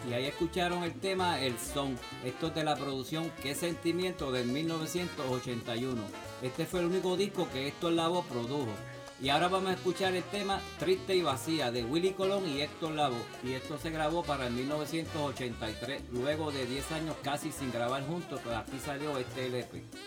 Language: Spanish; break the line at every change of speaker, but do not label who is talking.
Y ahí escucharon el tema El Son. Esto es de la producción Qué Sentimiento del 1981. Este fue el único disco que Héctor Lavoe produjo. Y ahora vamos a escuchar el tema Triste y Vacía de Willy Colón y Héctor Lavoe. Y esto se grabó para el 1983, luego de 10 años casi sin grabar juntos, pues aquí salió este LP.